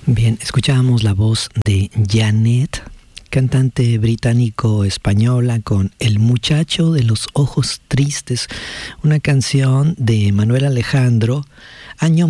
Bien, escuchábamos la voz de Janet, cantante británico-española, con El muchacho de los ojos tristes, una canción de Manuel Alejandro, año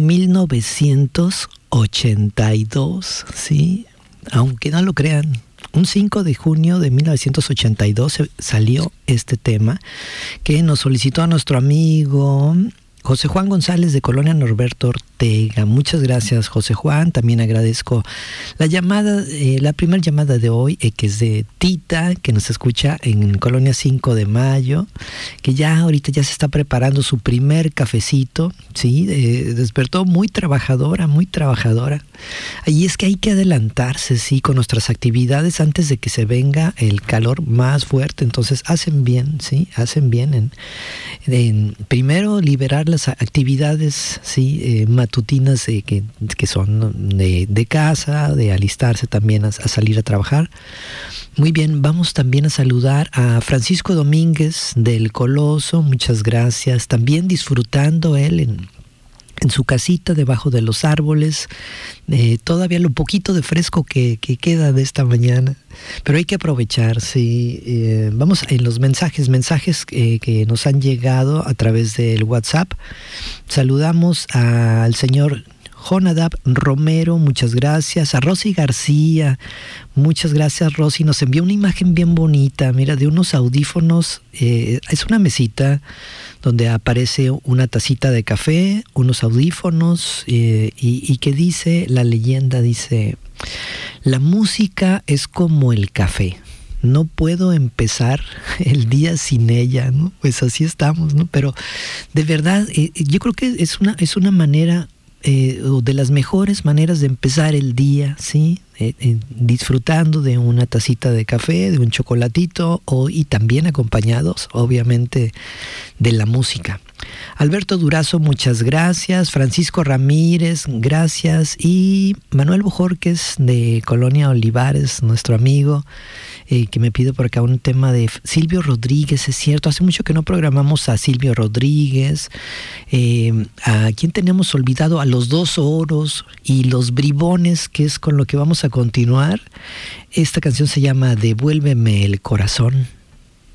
1982, ¿sí? Aunque no lo crean, un 5 de junio de 1982 salió este tema que nos solicitó a nuestro amigo José Juan González de Colonia Norberto Ortega. Muchas gracias, José Juan. También agradezco la llamada, la primera llamada de hoy, que es de Tita, que nos escucha en Colonia 5 de Mayo, que ya ahorita ya se está preparando su primer cafecito, ¿sí? Despertó muy trabajadora, muy trabajadora. Y es que hay que adelantarse, sí, con nuestras actividades antes de que se venga el calor más fuerte. Entonces hacen bien, sí, hacen bien en primero liberar las actividades, sí, matutinas que son de casa, de alistarse también a salir a trabajar. Muy bien, vamos también a saludar a Francisco Domínguez del Coloso, muchas gracias. También disfrutando él en su casita debajo de los árboles, todavía lo poquito de fresco que queda de esta mañana, pero hay que aprovechar, sí. Vamos en los mensajes que nos han llegado a través del WhatsApp. Saludamos al señor Jonadab Romero, muchas gracias. A Rosy García, muchas gracias, Rosy. Nos envió una imagen bien bonita, mira, de unos audífonos. Es una mesita donde aparece una tacita de café, unos audífonos, y que dice, la leyenda dice: la música es como el café, no puedo empezar el día sin ella, ¿no? Pues así estamos, ¿no? Pero de verdad, yo creo que es una manera, de las mejores maneras de empezar el día, ¿sí? Disfrutando de una tacita de café, de un chocolatito, y también acompañados, obviamente, de la música. Alberto Durazo, muchas gracias. Francisco Ramírez, gracias. Y Manuel Bojorquez de Colonia Olivares, nuestro amigo, que me pide por acá un tema de Silvio Rodríguez. Es cierto, hace mucho que no programamos a Silvio Rodríguez. ¿A quién tenemos olvidado? A Los Dos Oros y Los Bribones, que es con lo que vamos a continuar. Esta canción se llama Devuélveme el corazón.